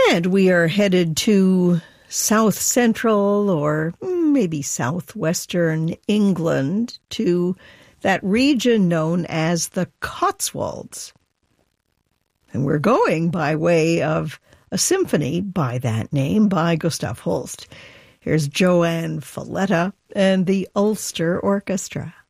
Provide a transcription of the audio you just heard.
And we are headed to south central or maybe southwestern England, to that region known as the Cotswolds. And we're going by way of a symphony by that name by Gustav Holst. Here's Joanne Falletta and the Ulster Orchestra.